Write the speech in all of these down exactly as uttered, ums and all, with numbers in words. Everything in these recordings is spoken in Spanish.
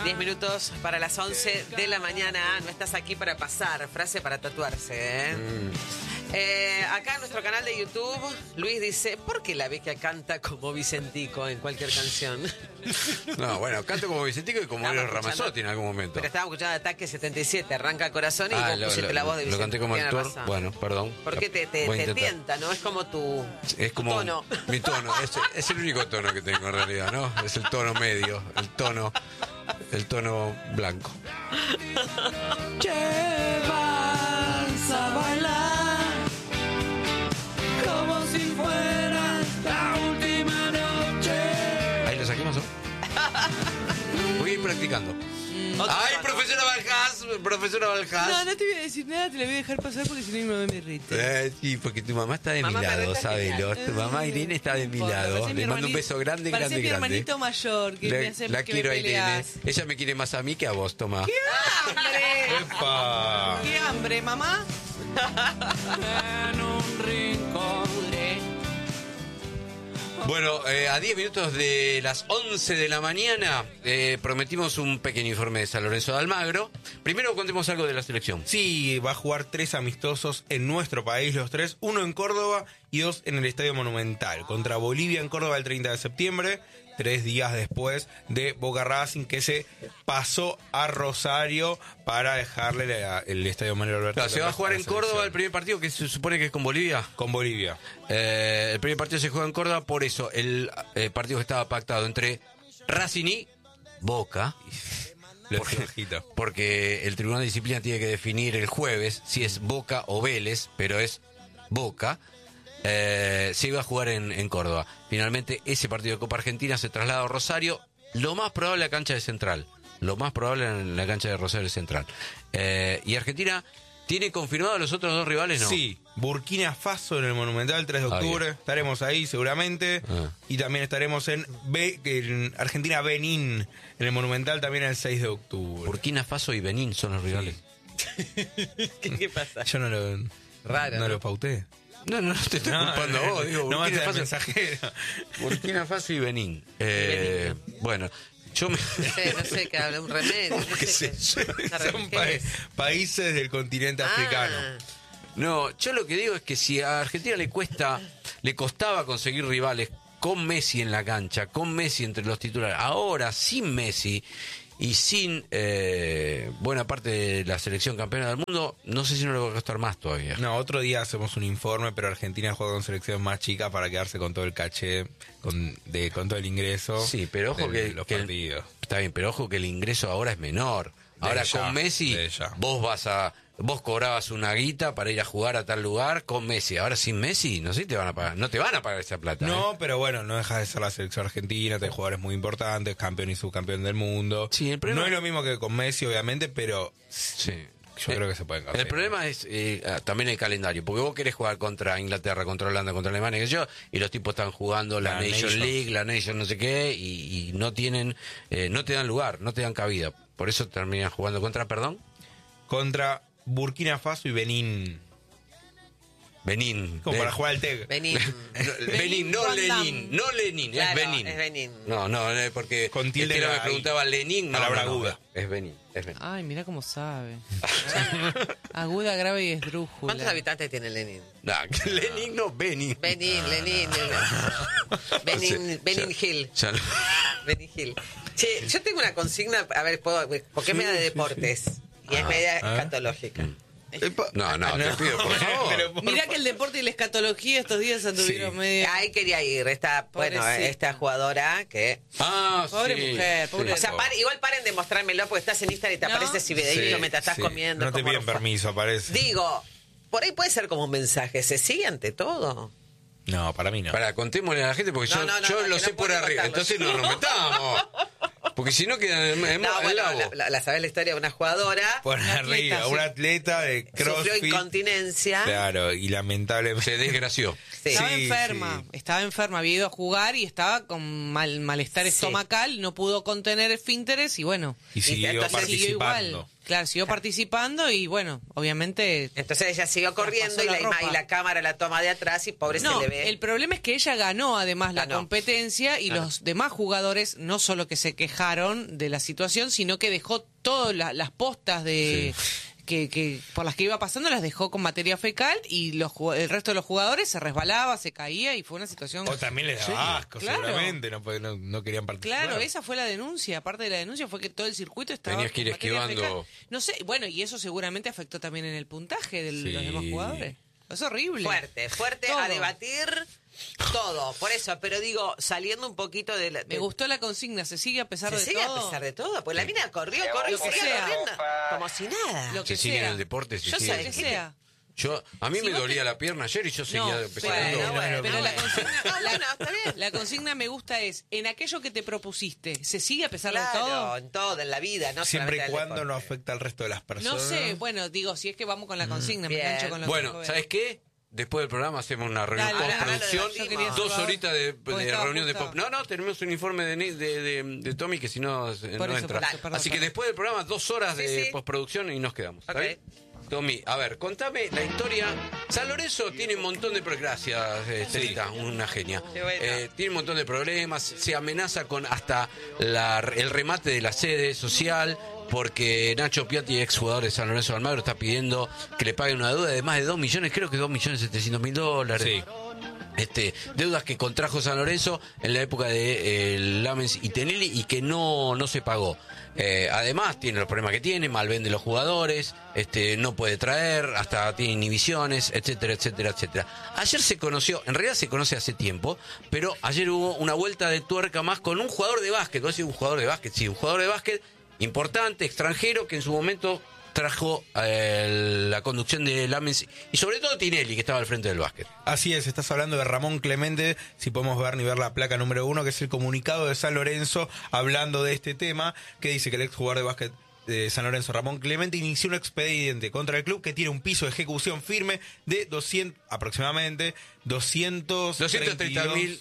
diez minutos para las once de la mañana. No estás aquí para pasar. Frase para tatuarse, ¿eh? Mm. Eh, acá en nuestro canal de YouTube, Luis dice, ¿por qué la Vecchia canta como Vicentico en cualquier canción? No, bueno, canto como Vicentico y como Eros Ramazzotti en algún momento. Pero estábamos escuchando Ataque setenta y siete, Arranca el corazón y ah, vos lo, pusiste lo, la voz de Vicentico. Lo canté como actor, razón. Bueno, perdón. Porque te, te, te tienta, ¿no? Es como tu, es como tu tono. Mi tono, es, es el único tono que tengo en realidad, ¿no? Es el tono medio, el tono, el tono blanco. Que vas a bailar como si fuera la última noche. Ahí lo saquemos, ¿no? Voy a ir practicando. Mm, ¡Ay, profesora Valjas! Profesora Valjas. No, no te voy a decir nada, te la voy a dejar pasar porque si no mi mamá me irrita. Eh, sí, porque tu mamá está de mamá mi lado, sabelo. Tu mamá Irene está de mi lado. Le mando un beso grande, grande, grande. Parece mi hermanito mayor que la, me hace La que quiero me a Irene. peleas. Ella me quiere más a mí que a vos, toma. ¡Qué hambre! ¡Epa! ¡Qué hambre, mamá! En un rincón. Bueno, eh, a diez minutos de las once de la mañana eh, prometimos un pequeño informe de San Lorenzo de Almagro. Primero contemos algo de la selección. Sí, va a jugar tres amistosos en nuestro país, los tres, uno en Córdoba y dos en el Estadio Monumental. Contra Bolivia en Córdoba el treinta de septiembre, tres días después de Boca Racing, que se pasó a Rosario para dejarle la, el Estadio Manuel Alberto. Claro, se va a jugar en Córdoba el primer partido, que se supone que es con Bolivia. Con Bolivia. Eh, el primer partido se juega en Córdoba, por eso el eh, partido que estaba pactado entre Racing y Boca. Porque, porque el Tribunal de Disciplina tiene que definir el jueves si es Boca o Vélez, pero es Boca. Eh, se iba a jugar en, en Córdoba. Finalmente ese partido de Copa Argentina se traslada a Rosario, lo más probable a la cancha de Central, lo más probable en la cancha de Rosario Central. Eh, y Argentina tiene confirmado a los otros dos rivales, ¿no? Sí, Burkina Faso en el Monumental el tres de octubre, ah, estaremos ahí seguramente, ah. y también estaremos en, Be en Argentina Benín en el Monumental también el seis de octubre. Burkina Faso y Benín son los rivales. Sí. ¿Qué, ¿Qué pasa? Yo no lo, Raro, no ¿no? lo pauté. No, no, te estoy no, culpando no, a vos, digo, no Burkina Faso, mensajero. Burkina Faso y Benín. Eh, Benín. Bueno, yo me... No sé, no sé, que habla un remedio. No ¿Qué sé sé qué, yo? Son pa países del continente ah. africano. No, yo lo que digo es que si a Argentina le cuesta, le costaba conseguir rivales con Messi en la cancha, con Messi entre los titulares, ahora sin Messi y sin eh, buena parte de la selección campeona del mundo, no sé si no le va a costar más todavía. No, otro día hacemos un informe, pero Argentina juega con selecciones más chicas para quedarse con todo el caché, con, de, con todo el ingreso. Sí, pero ojo de que, los que partidos. El, está bien, pero ojo que el ingreso ahora es menor. Ahora de con ella, Messi vos vas a vos cobrabas una guita para ir a jugar a tal lugar con Messi. Ahora sin Messi no sé si te van a pagar, no te van a pagar esa plata. No, ¿eh? pero bueno, no deja de ser la selección argentina, de jugadores muy importantes, campeón y subcampeón del mundo. Sí, el problema... No es lo mismo que con Messi, obviamente, pero sí. Yo eh, creo que se pueden conseguir. El problema es eh, también el calendario, porque vos querés jugar contra Inglaterra, contra Holanda, contra Alemania, qué sé yo, y los tipos están jugando la, la Nation Nations. League, la Nation no sé qué, y, y no tienen, eh, no te dan lugar, no te dan cabida. Por eso terminan jugando contra, perdón. Contra Burkina Faso y Benín. Benín. Como Ben... para jugar al T E G. Benín. Benín, no Lenin. No Lenin, claro, es Benín. Es Benín. No, no, porque con tilde este la, me preguntaba ahí, Lenin, no, palabra no, no, aguda. Es Benín, es Benín. Ay, mira cómo sabe. Aguda, grave y esdrújula. ¿Cuántos habitantes tiene Lenin? No, Lenin no, Benín. Benín, no, Lenin. No, no. Benín, Benín Hill. Ya no. Benín Hill. Che, yo tengo una consigna, a ver, ¿puedo? Porque es media de deportes. Sí, sí. Y es media escatológica. Mm. No, no, no, te pido, por favor. Por Mirá que el deporte y la escatología estos días anduvieron sí. medio... Ahí quería ir, esta, bueno, esta jugadora que... Ah, pobre sí, mujer, pobre. O sea, par, igual paren de mostrármelo porque estás en Instagram y te ¿no? aparece ese videíto sí, mientras estás sí. comiendo. No te piden permiso, aparece. Digo, por ahí puede ser como un mensaje, ¿se sigue ante todo? No, para mí no. Para, contémosle a la gente porque no, yo, no, no, yo no, lo sé no por arriba, entonces no nos metamos. Porque si no queda en, en, no, en bueno, lago. La, la, la sabés la historia de una jugadora. Por una arriba, atleta, una sí. atleta de CrossFit. Sufrió incontinencia. Claro, y lamentablemente... Se desgració. Sí. Estaba sí, enferma, sí. estaba enferma, había ido a jugar y estaba con mal, malestar sí. estomacal, no pudo contener esfínteres y bueno. Y siguió entonces participando. Siguió igual. Claro, siguió claro. participando y bueno, obviamente... Entonces ella siguió corriendo y la, la y la cámara la toma de atrás y pobre no, se le ve. El problema es que ella ganó además ganó. la competencia y ganó. los demás jugadores no solo que se quejaron, bajaron de la situación, sino que dejó todas la, las postas de... Sí. Que, que por las que iba pasando las dejó con materia fecal y los el resto de los jugadores se resbalaba, se caía y fue una situación... O también les daba sí, asco, claro. seguramente, no, no, no querían participar. Claro, esa fue la denuncia, aparte de la denuncia fue que todo el circuito estaba... Tenías que ir esquivando... Fecal. No sé, bueno, y eso seguramente afectó también en el puntaje de sí. los demás jugadores. Es horrible. Fuerte, fuerte todo. A debatir todo, por eso, pero digo, saliendo un poquito de la... De... Me gustó la consigna, ¿se sigue a pesar se de sigue todo? a pesar de todo, pues la mina corrió, corrió, lo que corrió, sea. corriendo, como si nada. Lo que se sigue sea. en el deporte, se Yo sigue. sé que sea. Yo, a mí si me dolía te... la pierna ayer y yo seguía no, empezando. Bueno, bueno, pero no, la bueno. consigna, No, la, bueno, está bien. la consigna me gusta es, en aquello que te propusiste, ¿se sigue a pesar claro, de todo? en todo, en la vida, no siempre y cuando deporte. no afecta al resto de las personas. No sé, bueno, digo, si es que vamos con la consigna, mm, me engancho con lo bueno, que ¿sabes qué? Después del programa hacemos una reunión Dale, postproducción, ahora, dos horitas de, de reunión de pop. justo. No, no, tenemos un informe de, de, de, de Tommy que si no, no eso, entra. por eso, perdón, Así que perdón. después del programa, dos horas sí, de sí. postproducción y nos quedamos. ¿Está Okay. bien? Tommy, a ver, contame la historia. San Lorenzo tiene un montón de problemas. Gracias, Estelita, una genia. Eh, tiene un montón de problemas. Se amenaza con hasta la, el remate de la sede social. Porque Nacho Piatti, exjugador de San Lorenzo de Almagro, está pidiendo que le paguen una deuda de más de dos millones, creo que dos millones setecientos mil dólares. Sí. Este, deudas que contrajo San Lorenzo en la época de eh, Lamens y Tinelli y que no, no se pagó. Eh, además tiene los problemas que tiene, malvende los jugadores, este, no puede traer, hasta tiene inhibiciones, etcétera, etcétera, etcétera. Ayer se conoció, en realidad se conoce hace tiempo, pero ayer hubo una vuelta de tuerca más con un jugador de básquet, ¿no? Sí, un jugador de básquet, sí, un jugador de básquet importante, extranjero, que en su momento trajo eh, la conducción de Lamens y sobre todo Tinelli, que estaba al frente del básquet. Así es, estás hablando de Ramón Clemente, si podemos ver ni ver la placa número uno, que es el comunicado de San Lorenzo hablando de este tema, que dice que el exjugador de básquet de San Lorenzo, Ramón Clemente, inició un expediente contra el club que tiene un piso de ejecución firme de doscientos, aproximadamente doscientos treinta mil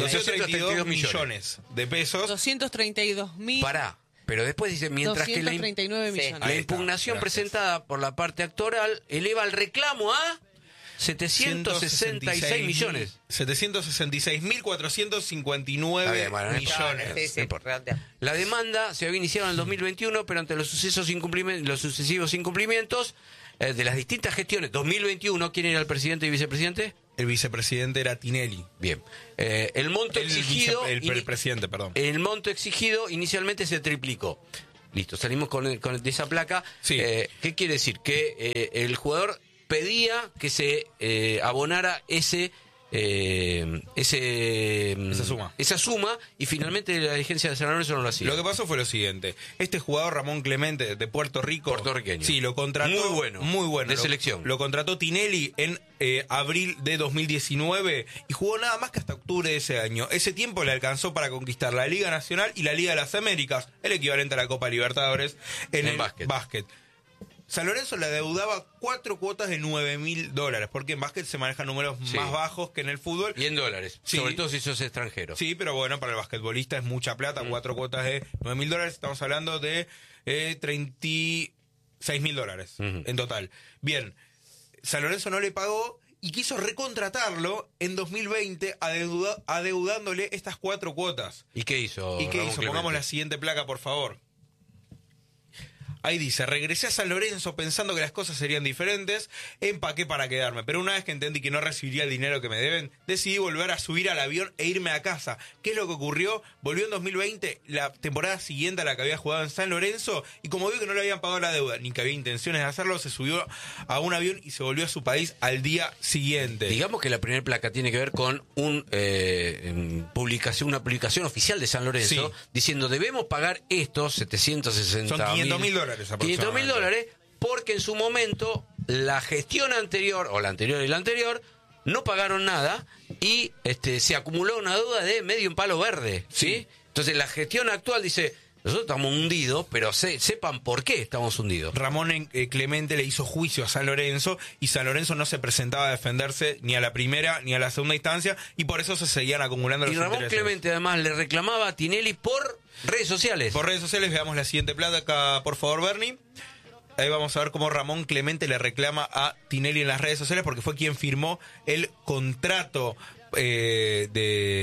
millones de pesos. doscientos treinta y dos mil. Pará. Pero después dice, mientras que la, treinta y nueve sí, millones. la impugnación está, presentada por la parte actoral eleva el reclamo a setecientos sesenta y seis millones. setecientos sesenta y seis mil cuatrocientos cincuenta y nueve bueno, millones. Sí, sí, no la demanda se había iniciado en el dos mil veintiuno, pero ante los sucesos incumplimientos, los sucesivos incumplimientos eh, de las distintas gestiones. dos mil veintiuno, ¿quién era el presidente y vicepresidente? El vicepresidente era Tinelli. Bien. Eh, el monto el exigido... Vice, el, el presidente, perdón. El monto exigido inicialmente se triplicó. Listo, salimos con, con esa placa. Sí. Eh, ¿Qué quiere decir? Que eh, el jugador pedía que se eh, abonara ese... Eh, ese esa suma esa suma y finalmente la dirigencia de San Lorenzo no lo hacía. Lo que pasó fue lo siguiente: este jugador Ramón Clemente de Puerto Rico, puertorriqueño, sí, lo contrató, muy bueno, muy bueno de lo, selección. Lo contrató Tinelli en eh, abril de dos mil diecinueve y jugó nada más que hasta octubre de ese año. Ese tiempo le alcanzó para conquistar la Liga Nacional y la Liga de las Américas, el equivalente a la Copa Libertadores en, en el básquet. básquet. San Lorenzo le adeudaba cuatro cuotas de nueve mil dólares, porque en básquet se manejan números sí. más bajos que en el fútbol. Y en dólares, sí. sobre todo si sos extranjero. Sí, pero bueno, para el basquetbolista es mucha plata, mm. cuatro cuotas de nueve mil dólares, estamos hablando de eh, treinta y seis mil dólares uh-huh. en total. Bien, San Lorenzo no le pagó y quiso recontratarlo en dos mil veinte adeuda, adeudándole estas cuatro cuotas. ¿Y qué hizo? ¿Y qué Ramón hizo? Clemente? Pongamos la siguiente placa, por favor. Ahí dice: regresé a San Lorenzo pensando que las cosas serían diferentes, empaqué para quedarme, pero una vez que entendí que no recibiría el dinero que me deben, decidí volver a subir al avión e irme a casa. ¿Qué es lo que ocurrió? Volvió en dos mil veinte, la temporada siguiente a la que había jugado en San Lorenzo, y como vio que no le habían pagado la deuda, ni que había intenciones de hacerlo, se subió a un avión y se volvió a su país al día siguiente. Digamos que la primera placa tiene que ver con un eh, publicación, una publicación oficial de San Lorenzo, sí. diciendo debemos pagar estos setecientos sesenta Son quinientos mil dólares. quinientos mil dólares, porque en su momento la gestión anterior, o la anterior y la anterior, no pagaron nada y este se acumuló una deuda de medio en palo verde, ¿sí? sí. Entonces la gestión actual dice: nosotros estamos hundidos, pero se, sepan por qué estamos hundidos. Ramón eh, Clemente le hizo juicio a San Lorenzo y San Lorenzo no se presentaba a defenderse ni a la primera ni a la segunda instancia y por eso se seguían acumulando los intereses. Y Ramón intereses. Clemente además le reclamaba a Tinelli por redes sociales. Por redes sociales, veamos la siguiente placa, por favor, Bernie. Ahí vamos a ver cómo Ramón Clemente le reclama a Tinelli en las redes sociales porque fue quien firmó el contrato eh, de...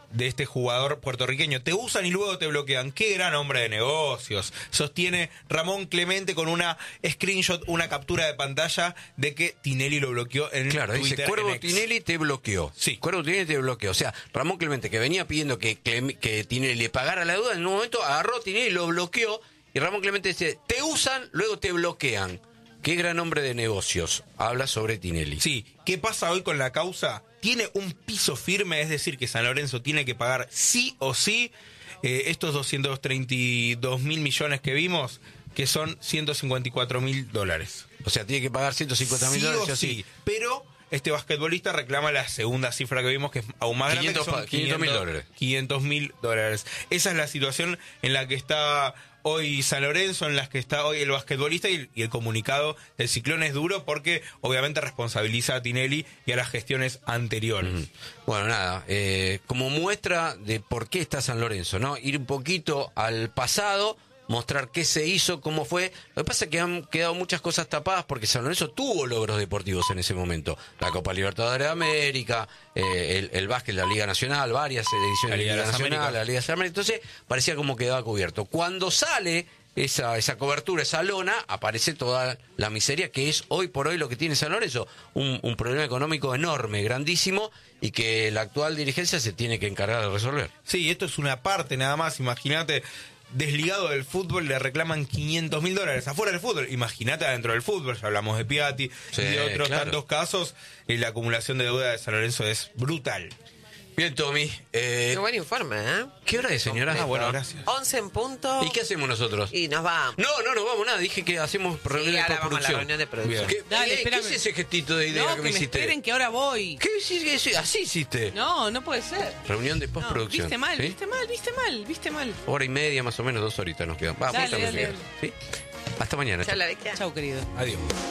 de este jugador puertorriqueño. Te usan y luego te bloquean. Qué gran hombre de negocios. Sostiene Ramón Clemente con una screenshot, una captura de pantalla de que Tinelli lo bloqueó en Claro, Twitter. dice, Cuervo en X. Tinelli te bloqueó. Sí. Cuervo Tinelli te bloqueó. O sea, Ramón Clemente, que venía pidiendo que, Clem- que Tinelli le pagara la deuda, en un momento agarró a Tinelli, lo bloqueó, y Ramón Clemente dice, te usan, luego te bloquean. Qué gran hombre de negocios. Habla sobre Tinelli. Sí, ¿qué pasa hoy con la causa? Tiene un piso firme, es decir, que San Lorenzo tiene que pagar sí o sí eh, estos doscientos treinta y dos mil millones que vimos, que son ciento cincuenta y cuatro mil dólares. O sea, tiene que pagar ciento cincuenta mil Sí dólares. o sí, pero este basquetbolista reclama la segunda cifra que vimos, que es aún más grande, que quinientos son pa- quinientos mil dólares. quinientos mil dólares. Esa es la situación en la que está hoy San Lorenzo, en la que está hoy el basquetbolista, y el, y el comunicado del Ciclón es duro porque obviamente responsabiliza a Tinelli y a las gestiones anteriores. Mm. Bueno, nada, eh, como muestra de por qué está San Lorenzo, ¿no? Ir un poquito al pasado, mostrar qué se hizo, cómo fue. Lo que pasa es que han quedado muchas cosas tapadas porque San Lorenzo tuvo logros deportivos en ese momento. La Copa Libertadores de América, eh, el, el básquet, la Liga Nacional, varias ediciones La de Liga Liga de las Nacional, Américas. la Liga de las Américas. Entonces parecía como quedaba cubierto. Cuando sale esa, esa cobertura, esa lona, aparece toda la miseria que es hoy por hoy lo que tiene San Lorenzo. Un, un problema económico enorme, grandísimo, y que la actual dirigencia se tiene que encargar de resolver. Sí, esto es una parte nada más, imagínate. Desligado del fútbol le reclaman quinientos mil dólares afuera del fútbol. Imagínate adentro del fútbol, ya hablamos de Piatti Sí, y de otros claro. tantos casos, y la acumulación de deuda de San Lorenzo es brutal. Bien, Tommy. Eh, Qué buen informe, ¿eh? ¿Qué hora es, señora? Ah, bueno, gracias. once en punto. ¿Y qué hacemos nosotros? Y nos vamos. No, no nos vamos nada. Dije que hacemos Sí, reunión de ahora vamos a la postproducción. reunión de producción. ¿Qué, Dale, eh, espérame. ¿Qué es ese gestito de idea No, que que me me hiciste? esperen que ahora voy. ¿Qué hiciste? Así hiciste. No, no puede ser. Reunión de No, postproducción. viste mal, ¿sí? viste mal, viste mal, viste mal. Hora y media, más o menos, dos horitas nos quedan. Va, Dale, muestra dale, música. ¿Sí? Hasta mañana. Chao, la vecchia. Chau, querido. Adiós.